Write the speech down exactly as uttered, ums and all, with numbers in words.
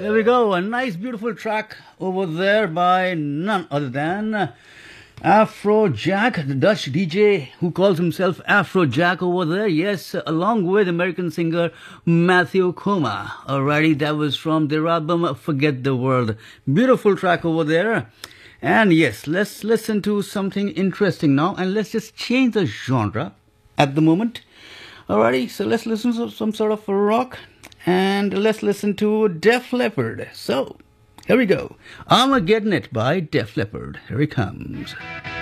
There we go. A nice, beautiful track over there by none other than Afrojack, the Dutch D J who calls himself Afrojack over there. Yes, along with American singer Matthew Koma. Alrighty, that was from their album Forget the World. Beautiful track over there. And yes, let's listen to something interesting now, and let's just change the genre at the moment. Alrighty, so let's listen to some sort of rock, and let's listen to Def Leppard. So, here we go. Armageddon It by Def Leppard. Here it comes.